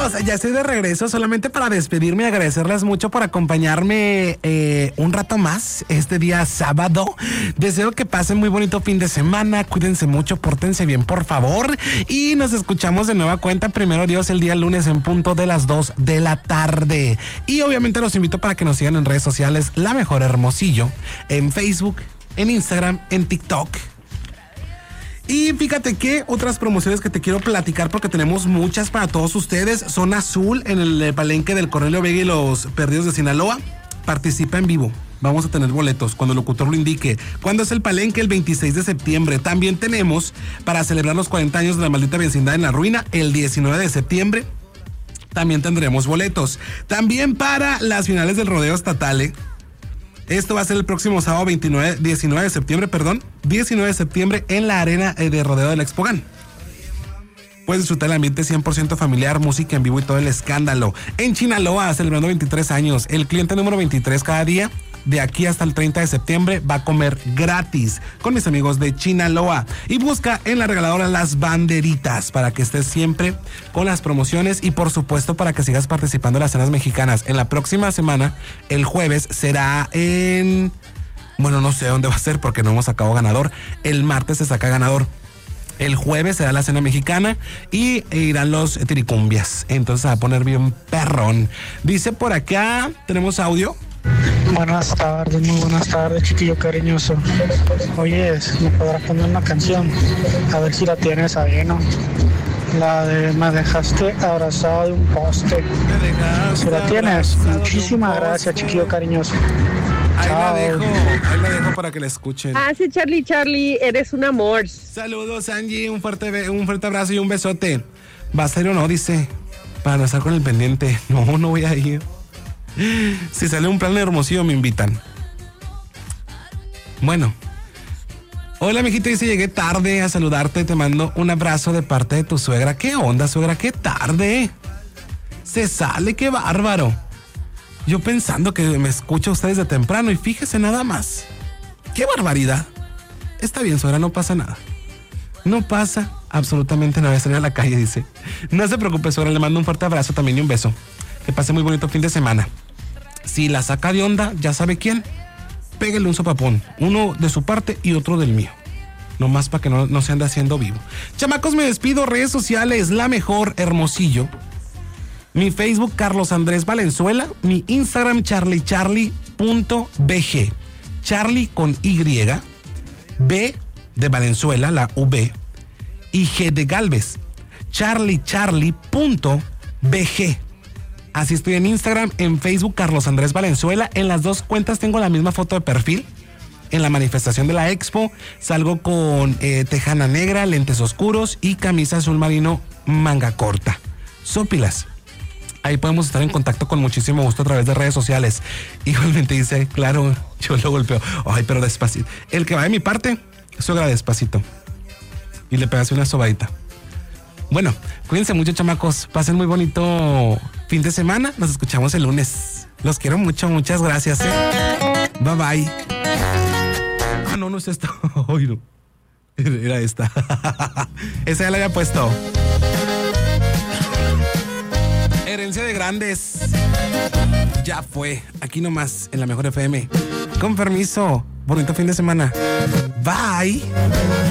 amigos, ya estoy de regreso solamente para despedirme y agradecerles mucho por acompañarme un rato más este día sábado. Deseo que pasen muy bonito fin de semana, cuídense mucho, pórtense bien por favor y nos escuchamos de nueva cuenta, primero Dios, el día lunes en punto de las 2 de la tarde. Y obviamente los invito para que nos sigan en redes sociales, La Mejor Hermosillo, en Facebook, en Instagram, en TikTok. Y fíjate que otras promociones que te quiero platicar, porque tenemos muchas para todos ustedes. Zona Azul en el palenque del Cornelio Vega y los Perdidos de Sinaloa. Participa en vivo. Vamos a tener boletos cuando el locutor lo indique. ¿Cuándo es el palenque? El 26 de septiembre. También tenemos para celebrar los 40 años de la maldita vecindad en La Ruina, el 19 de septiembre. También tendremos boletos. También para las finales del rodeo estatal, Esto va a ser el próximo sábado 19 de septiembre en la arena de rodeo del Expogan. Puedes disfrutar el ambiente 100% familiar, música en vivo y todo el escándalo. En Chinaloa, celebrando 23 años, el cliente número 23 cada día, de aquí hasta el 30 de septiembre, va a comer gratis con mis amigos de Chinaloa. Y busca en la regaladora Las Banderitas para que estés siempre con las promociones y por supuesto para que sigas participando en las cenas mexicanas. En la próxima semana, el jueves, será en... Bueno, no sé dónde va a ser porque no hemos sacado ganador. El martes se saca ganador. El jueves será la cena mexicana y irán los tiricumbias. Entonces se va a poner bien perrón. Dice por acá, tenemos audio. Buenas tardes, muy buenas tardes, chiquillo cariñoso. Oye, ¿me podrás poner una canción? A ver si la tienes ahí, ¿no? La de Me dejaste abrazado de un poste. Si la tienes, muchísimas gracias, chiquillo cariñoso. Ahí la dejo para que la escuchen. Ah, sí, Charlie, eres un amor. Saludos, Angie, un fuerte abrazo y un besote. ¿Vas a ir o no? Dice, para no estar con el pendiente. No voy a ir. Si sale un plan de Hermosillo me invitan. Bueno. Hola, mijito, dice, llegué tarde a saludarte, te mando un abrazo de parte de tu suegra. ¿Qué onda, suegra? ¿Qué tarde? Se sale, qué bárbaro. Yo pensando que me escucha ustedes de temprano y fíjese nada más. ¡Qué barbaridad! Está bien, suegra, no pasa nada. No pasa absolutamente nada. Salir a la calle, dice. No se preocupe, suegra, le mando un fuerte abrazo también y un beso. Que pase muy bonito fin de semana. Si la saca de onda, ya sabe quién. Pégale un sopapón. Uno de su parte y otro del mío. Nomás para que no se ande haciendo vivo. Chamacos, me despido. Redes sociales, La Mejor Hermosillo. Mi Facebook, Carlos Andrés Valenzuela. Mi Instagram, charliecharlie.bg. Charlie con Y. B de Valenzuela, la V. Y G de Galvez. charliecharlie.bg. Así estoy en Instagram, en Facebook, Carlos Andrés Valenzuela. En las dos cuentas tengo la misma foto de perfil. En la manifestación de la Expo salgo con tejana negra, lentes oscuros y camisa azul marino manga corta. Sópilas. Ahí podemos estar en contacto con muchísimo gusto a través de redes sociales. Igualmente dice, claro, yo lo golpeo. Ay, pero despacito. El que va de mi parte, suegra despacito. Y le pegas una sobadita. Bueno, cuídense mucho, chamacos. Pasen muy bonito fin de semana. Nos escuchamos el lunes. Los quiero mucho. Muchas gracias. Bye, bye. Ah, no es esta. Ay, no. Era esta. Esa ya la había puesto. Herencia de grandes. Ya fue. Aquí nomás, en La Mejor FM. Con permiso. Bonito fin de semana. Bye.